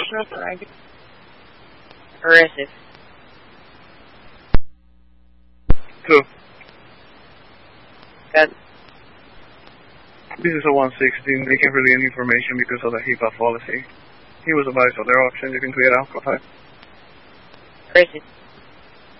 Personal private. Or is it? Two. Good. This is a 116. They can't release any information because of the HIPAA policy. He was advised of their option. You can clear alcohol. Where is it?